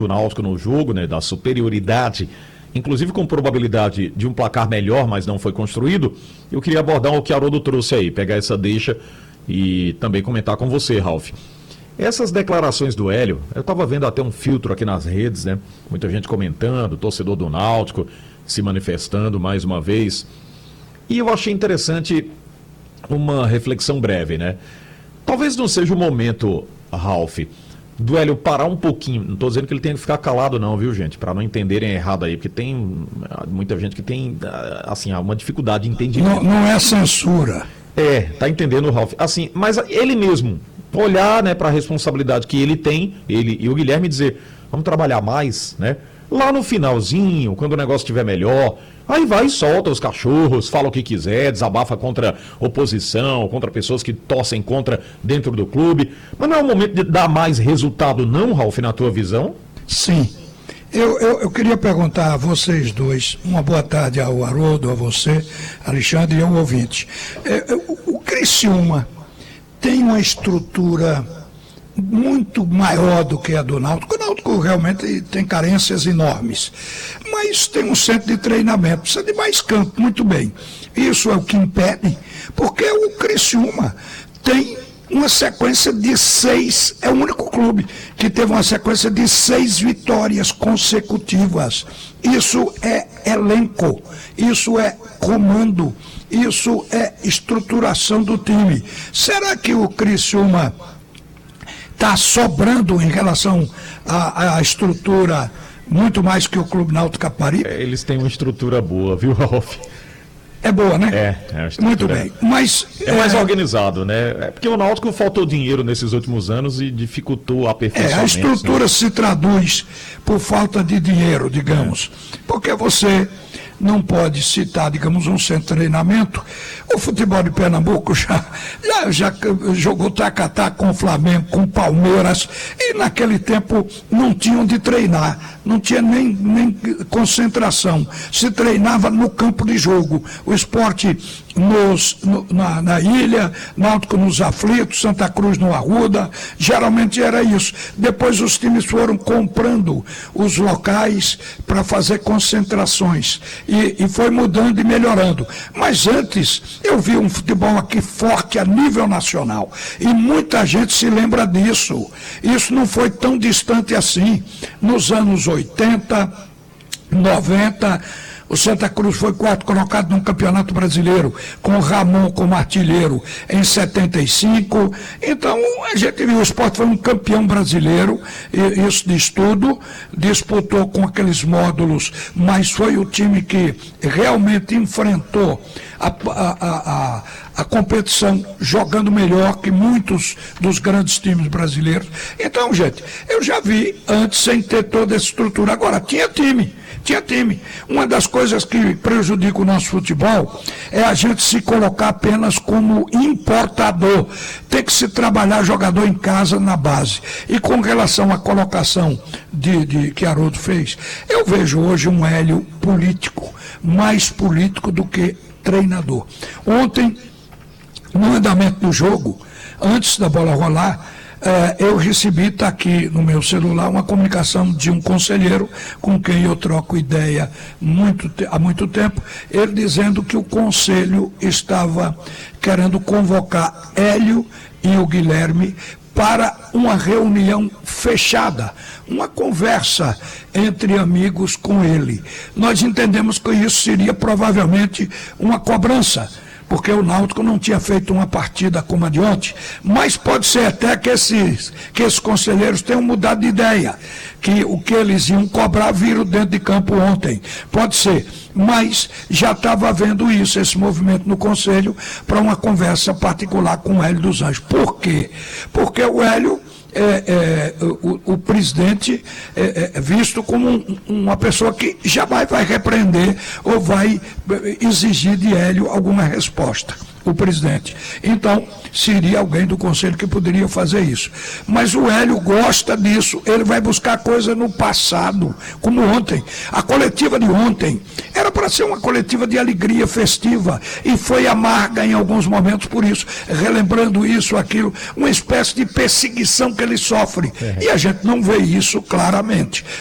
do Náutico no jogo, né, da superioridade, inclusive com probabilidade de um placar melhor, mas não foi construído. Eu queria abordar o que Haroldo trouxe aí, pegar essa deixa e também comentar com você, Ralf. Essas declarações do Hélio, eu estava vendo até um filtro aqui nas redes, né? Muita gente comentando, torcedor do Náutico se manifestando mais uma vez. E eu achei interessante uma reflexão breve, né? Talvez não seja o momento, Ralf, do Hélio parar um pouquinho. Não estou dizendo que ele tem que ficar calado não, viu, gente? Para não entenderem errado aí, porque tem muita gente que tem, assim, uma dificuldade de entendimento. Não é censura. Tá entendendo, Ralf? Assim, mas ele mesmo olhar, né, para a responsabilidade que ele tem, ele e o Guilherme, dizer, vamos trabalhar mais, né? Lá no finalzinho, quando o negócio estiver melhor, aí vai e solta os cachorros, fala o que quiser, desabafa contra oposição, contra pessoas que torcem contra dentro do clube. Mas não é o momento de dar mais resultado não, Ralf, na tua visão? Sim. Eu queria perguntar a vocês dois, uma boa tarde ao Haroldo, a você, Alexandre, e ao ouvinte. O Criciúma tem uma estrutura muito maior do que a do Náutico. O Náutico realmente tem carências enormes, mas tem um centro de treinamento, precisa de mais campo, muito bem. Isso é o que impede, porque o Criciúma tem uma sequência de 6, é o único clube que teve uma sequência de 6 vitórias consecutivas. Isso é elenco, isso é comando, isso é estruturação do time. Será que o Criciúma está sobrando em relação à estrutura muito mais que o Clube Náutico Caparibe? Eles têm uma estrutura boa, viu, Ralf? É boa, né? Muito bem. Mas é mais organizado, né? É porque o Náutico faltou dinheiro nesses últimos anos e dificultou a aperfeiçoamento. A estrutura, né, se traduz por falta de dinheiro, digamos. Porque você não pode citar, digamos, um centro de treinamento. O futebol de Pernambuco já jogou tacatá com o Flamengo, com o Palmeiras, e naquele tempo não tinha onde treinar, não tinha nem concentração. Se treinava no campo de jogo. O Sport na ilha, Náutico nos Aflitos, Santa Cruz no Arruda, geralmente era isso. Depois os times foram comprando os locais para fazer concentrações e foi mudando e melhorando. Mas antes eu vi um futebol aqui forte a nível nacional e muita gente se lembra disso. Isso não foi tão distante assim. Nos anos 80, 90, o Santa Cruz foi 4º colocado no Campeonato Brasileiro, com o Ramon como artilheiro em 75. Então, a gente viu, o Sport foi um campeão brasileiro, isso diz tudo, disputou com aqueles módulos, mas foi o time que realmente enfrentou a competição jogando melhor que muitos dos grandes times brasileiros. Então, gente, eu já vi antes sem ter toda essa estrutura. Agora, tinha time. Uma das coisas que prejudica o nosso futebol é a gente se colocar apenas como importador. Tem que se trabalhar jogador em casa na base. E com relação à colocação que Haroldo fez, eu vejo hoje um Hélio político, mais político do que treinador. Ontem, no andamento do jogo, antes da bola rolar, eu recebi, está aqui no meu celular, uma comunicação de um conselheiro com quem eu troco ideia há muito tempo, ele dizendo que o conselho estava querendo convocar Hélio e o Guilherme para uma reunião fechada, uma conversa entre amigos com ele. Nós entendemos que isso seria provavelmente uma cobrança, porque o Náutico não tinha feito uma partida como a de ontem, mas pode ser até que esses conselheiros tenham mudado de ideia, que o que eles iam cobrar viram dentro de campo ontem. Pode ser, mas já estava havendo isso, esse movimento no conselho, para uma conversa particular com o Hélio dos Anjos. Por quê? Porque o Hélio o presidente é visto como uma pessoa que jamais vai repreender ou vai exigir de Hélio alguma resposta. o presidente. Então, seria alguém do conselho que poderia fazer isso. Mas o Hélio gosta disso, ele vai buscar coisa no passado, como ontem. A coletiva de ontem era para ser uma coletiva de alegria festiva, e foi amarga em alguns momentos por isso, relembrando isso, aquilo, uma espécie de perseguição que ele sofre. E a gente não vê isso claramente.